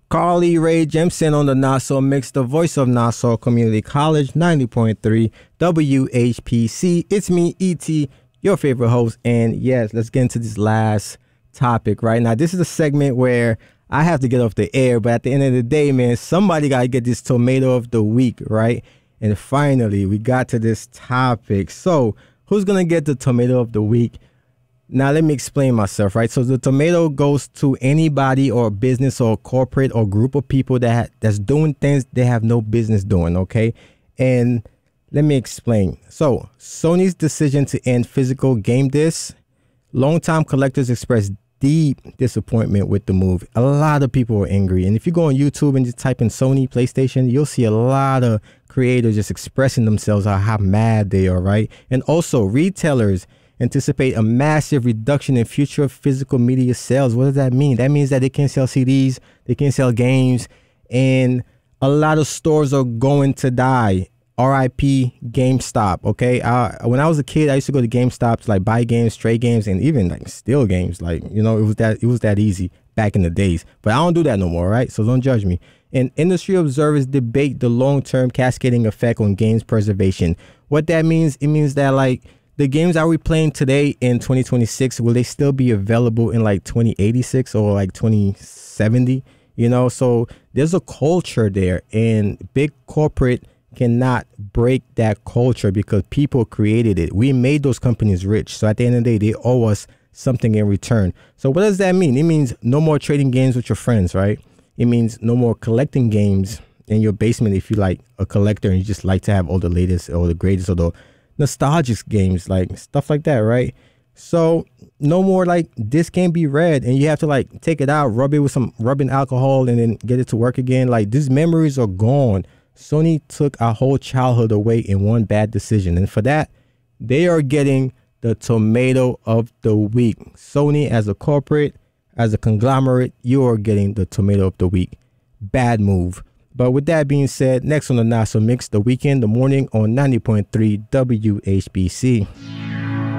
Carly Ray Jepsen on the Nassau Mix, the voice of Nassau Community College, 90.3 WHPC. It's me, E.T., your favorite host. And yes, let's get into this last topic right now. This is a segment where I have to get off the air, but at the end of the day, man, somebody got to get this tomato of the week, right? And finally, we got to this topic. So who's going to get the tomato of the week? Now, let me explain myself, right? So the tomato goes to anybody or business or corporate or group of people that's doing things they have no business doing, okay? And let me explain. So Sony's decision to end physical game discs, longtime collectors expressed deep disappointment with the move. A lot of people are angry. And if you go on YouTube and just type in Sony PlayStation, you'll see a lot of creators just expressing themselves on how mad they are, right? And also retailers anticipate a massive reduction in future physical media sales. What does that mean? That means that they can't sell CDs, they can't sell games, and a lot of stores are going to die. RIP GameStop, okay? When I was a kid, I used to go to GameStop to like buy games, trade games, and even like steal games. Like, you know, it was that easy back in the days. But I don't do that no more, right? So don't judge me. And industry observers debate the long-term cascading effect on games preservation. What that means, it means that like the games that we're playing today in 2026, will they still be available in like 2086 or like 2070? You know, so there's a culture there, and big corporate cannot break that culture because people created it. We made those companies rich. So at the end of the day, they owe us something in return. So what does that mean? It means no more trading games with your friends, right? It means no more collecting games in your basement if you like a collector and you just like to have all the latest or the greatest or the nostalgic games, like stuff like that, right? So no more like this can't be read and you have to like take it out, rub it with some rubbing alcohol and then get it to work again. Like these memories are gone. Sony took our whole childhood away in one bad decision, and for that they are getting the tomato of the week. Sony, as a corporate, as a conglomerate, you are getting the tomato of the week. Bad move. But with that being said, next on the Nassau Mix, The Weekend, The Morning on 90.3 WHBC.